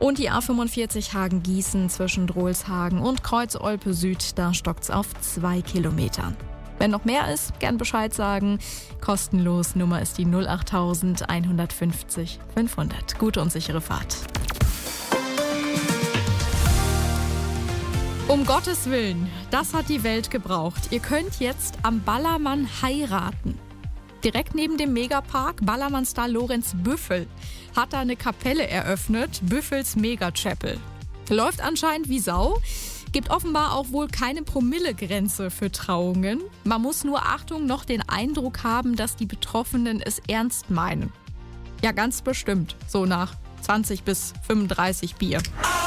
Und die A45 Hagen-Gießen zwischen Drolshagen und Kreuz-Olpe Süd, da stockt's auf 2 Kilometern. Wenn noch mehr ist, gern Bescheid sagen. Kostenlos, Nummer ist die 08000 150 500. Gute und sichere Fahrt. Um Gottes Willen, das hat die Welt gebraucht. Ihr könnt jetzt am Ballermann heiraten. Direkt neben dem Megapark Ballermann-Star Lorenz Büffel hat da eine Kapelle eröffnet, Büffels Mega-Chapel. Läuft anscheinend wie Sau, gibt offenbar auch wohl keine Promillegrenze für Trauungen. Man muss nur, Achtung, noch den Eindruck haben, dass die Betroffenen es ernst meinen. Ja, ganz bestimmt, so nach 20 bis 35 Bier.